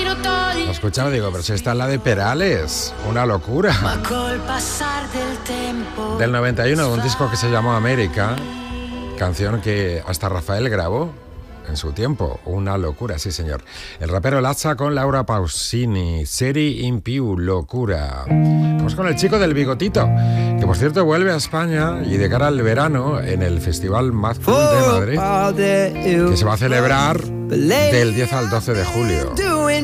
Lo escuchaba, digo, pero si esta es la de Perales, una locura. Del 91, de un disco que se llamó América, canción que hasta Rafael grabó en su tiempo, una locura, sí señor. El rapero Lazza con Laura Pausini, Seri in più, locura. Vamos con el chico del bigotito, que por cierto vuelve a España y de cara al verano en el Festival Mad Cool de Madrid, que se va a celebrar del 10 al 12 de julio.